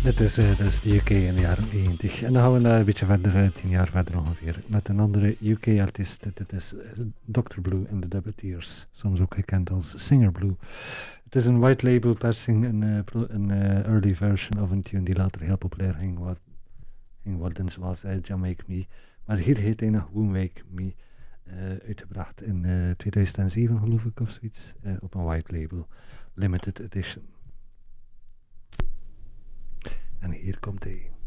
Het is dus de UK in de jaren 90. En dan gaan we een beetje verder, 10 jaar verder ongeveer, met een andere UK-artiest. Dit is Dr. Blue and the Dubbeteers, soms ook gekend als Singer Blue. Het is een white label persing, een early version of een tune die later heel populair ging worden, zoals Jamaica Me. Maar hier heet hij nog gewoon Wake Me, uitgebracht in 2007 geloof ik of zoiets, op een white label, limited edition. En hier komt hij.